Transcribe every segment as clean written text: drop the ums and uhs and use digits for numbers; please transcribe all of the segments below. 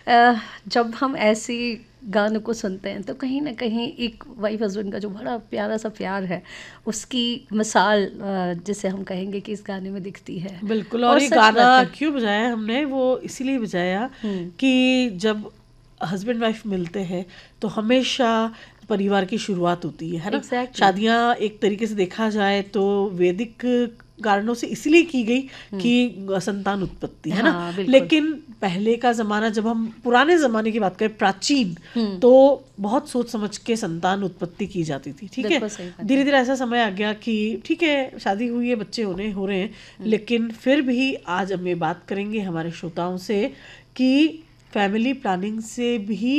जब हम ऐसी गानों को सुनते हैं तो कहीं ना कहीं एक वाइफ हस्बैंड का जो बड़ा प्यारा सा प्यार है उसकी मिसाल जिसे हम कहेंगे कि इस गाने में दिखती है। बिल्कुल। और ये सच गाना बात है। क्यों बजाया हमने, वो इसीलिए बजाया कि जब हस्बैंड वाइफ मिलते हैं तो हमेशा परिवार की शुरुआत होती है ना। Exactly. शादियां एक तरीके से देखा जाए तो वैदिक कारणों से इसलिए की गई कि संतान उत्पत्ति है ना। हाँ, बिल्कुल। लेकिन पहले का जमाना, जब हम पुराने जमाने की बात करें, प्राचीन, तो बहुत सोच समझ के संतान उत्पत्ति की जाती थी। ठीक है, बिल्कुल सही बात धीरे धीरे ऐसा समय आ गया कि ठीक है शादी हुई है, बच्चे हो रहे हैं, लेकिन फिर भी आज हम ये बात करेंगे हमारे श्रोताओं से कि फैमिली प्लानिंग से भी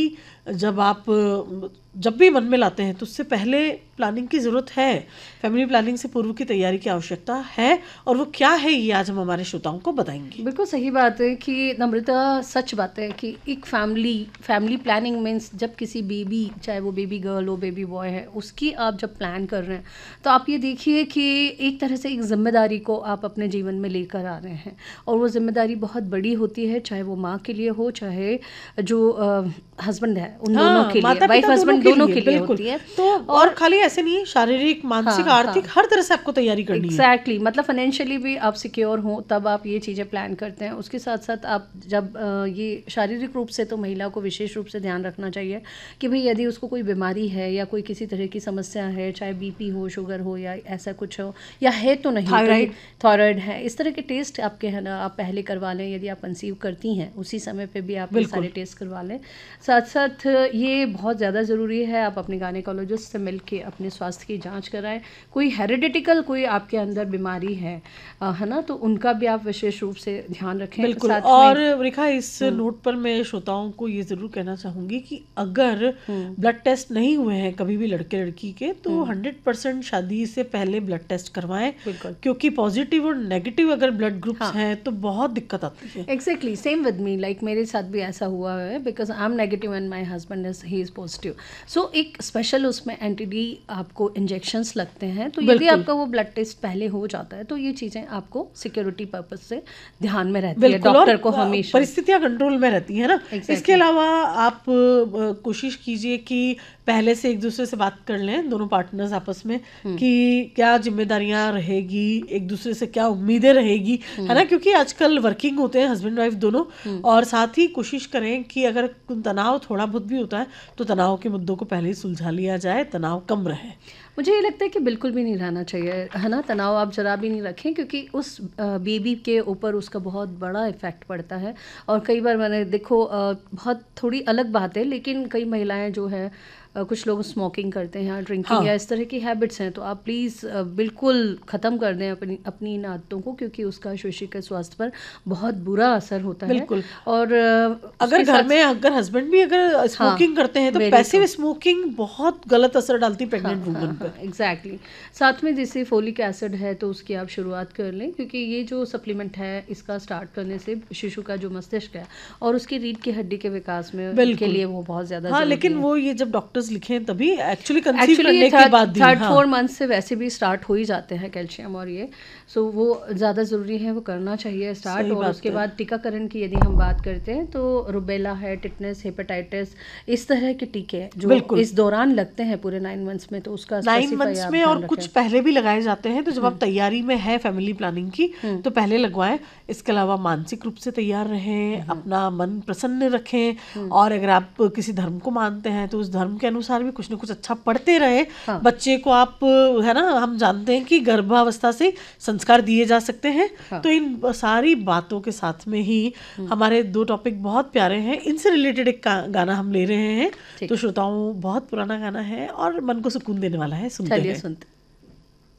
जब भी मन में लाते हैं तो उससे पहले प्लानिंग की ज़रूरत है। फैमिली प्लानिंग से पूर्व की तैयारी की आवश्यकता है, और वो क्या है ये आज हम हमारे श्रोताओं को बताएंगे। बिल्कुल सही बात है कि नम्रता, सच बात है कि एक फैमिली प्लानिंग मीन्स जब किसी बेबी, चाहे वो बेबी गर्ल हो बेबी बॉय है, उसकी आप जब प्लान कर रहे हैं तो आप ये देखिए कि एक तरह से एक जिम्मेदारी को आप अपने जीवन में लेकर आ रहे हैं, और वो जिम्मेदारी बहुत बड़ी होती है, चाहे वो माँ के लिए हो चाहे जो हस्बैंड है उन दोनों के लिए, वाइफ हस्बैंड दोनों के लिए होती है। तो और खाली ऐसे नहीं है, शारीरिक मानसिक आर्थिक हर तरह से आपको तैयारी करनी है। एग्जैक्टली, मतलब फाइनेंशियली भी आप सिक्योर हो तब आप ये चीज़ें प्लान करते हैं। उसके साथ साथ आप जब ये शारीरिक रूप से, तो महिला को विशेष रूप से ध्यान रखना चाहिए कि भाई यदि उसको कोई बीमारी है या कोई किसी तरह की समस्या है, चाहे बीपी हो, शुगर हो या ऐसा कुछ हो, या है तो नहीं, थायराइड है, इस तरह के टेस्ट आपके है ना, आप पहले करवा लें। यदि आप कंसीव करती हैं उसी समय पे भी आप ये सारे टेस्ट करवा लें। साथ साथ ये बहुत ज़्यादा ज़रूरी है आप अपने गायनेकोलॉजिस्ट से मिलके अपने स्वास्थ्य की जांच कराएं। कोई हेरिडिटिकल कोई आपके अंदर बीमारी है ना, तो उनका भी आप विशेष रूप से ध्यान रखें। बिल्कुल। और रेखा, इस नोट पर मैं श्रोताओं को ये ज़रूर कहना चाहूँगी कि अगर ब्लड टेस्ट नहीं हुए हैं कभी भी लड़के लड़की के, तो 100% शादी से पहले ब्लड टेस्ट करवाएं, क्योंकि पॉजिटिव और नेगेटिव अगर ब्लड ग्रुप्स हैं तो बहुत दिक्कत आती है। Exactly, same with me, like मेरे साथ भी ऐसा हुआ है, because I am negative and my husband he is positive. सो एक स्पेशल उसमें एंटी आपको इंजेक्शंस लगते हैं, तो यदि आपका वो ब्लड टेस्ट पहले हो जाता है तो ये चीज़ें आपको सिक्योरिटी पर्पज से ध्यान में रहती है, डॉक्टर को हमेशा परिस्थितियां कंट्रोल में रहती है ना। इसके अलावा आप कोशिश कीजिए कि पहले से एक दूसरे से बात कर लें, दोनों पार्टनर्स आपस में, कि क्या जिम्मेदारियां रहेगी, एक दूसरे से क्या उम्मीदें रहेगी, है ना, क्योंकि आजकल वर्किंग होते हैं हस्बैंड वाइफ दोनों। और साथ ही कोशिश करें कि अगर तनाव थोड़ा बहुत भी होता है तो तनाव के मुद्दों को पहले ही सुलझा लिया जाए, तनाव कम रहे। मुझे ये लगता है कि बिल्कुल भी नहीं रहना चाहिए, है ना, तनाव आप जरा भी नहीं रखें, क्योंकि उस बेबी के ऊपर उसका बहुत बड़ा इफेक्ट पड़ता है। और कई बार मैंने देखो, बहुत थोड़ी अलग बात है, लेकिन कई महिलाएं जो है, कुछ लोग स्मोकिंग करते हैं, ड्रिंकिंग या इस तरह की हैबिट्स हैं, तो आप प्लीज़ बिल्कुल ख़त्म कर दें अपनी इन आदतों को, क्योंकि उसका शिशु के स्वास्थ्य पर बहुत बुरा असर होता है। बिल्कुल। और अगर घर में अगर हस्बैंड भी अगर स्मोकिंग करते हैं तो पैसिव स्मोकिंग बहुत गलत असर डालती है प्रेग्नेंट वुमन पर। एग्जैक्टली। साथ में जैसे फोलिक एसिड है तो उसकी आप शुरुआत कर लें, क्योंकि ये जो सप्लीमेंट है इसका स्टार्ट करने से शिशु का जो मस्तिष्क है और उसकी रीढ़ की हड्डी के विकास में के लिए वो बहुत ज़्यादा। हाँ, लेकिन वो ये जब डॉक्टर्स लिखें तभी एक्चुअली कंसीव करने के बाद 3rd-4 मंथ से वैसे भी स्टार्ट हो ही जाते हैं कैल्शियम, और ये सो वो ज़्यादा ज़रूरी है, वो करना चाहिए स्टार्ट। और उसके बाद टीकाकरण की यदि हम बात करते हैं तो रुबेला है, टिटनेस, हेपेटाइटिस, इस तरह के टीके जो इस दौरान लगते हैं पूरे 9 मंथ्स में, तो उसका 9 मंथ्स में और कुछ पहले भी लगाए जाते हैं। तो जब आप तैयारी में है फैमिली प्लानिंग की तो पहले लगवाएं। इसके अलावा मानसिक रूप से तैयार रहें, अपना मन प्रसन्न रखें, और अगर आप किसी धर्म को मानते हैं तो उस धर्म के अनुसार भी कुछ ना कुछ अच्छा पढ़ते रहे। बच्चे को आप, है ना, हम जानते हैं कि गर्भावस्था से संस्कार दिए जा सकते हैं। तो इन सारी बातों के साथ में ही हमारे 2 टॉपिक बहुत प्यारे हैं, इनसे रिलेटेड एक गाना हम ले रहे हैं। तो श्रोताओं, बहुत पुराना गाना है और मन को सुकून देने वाला है, सुनते हैं।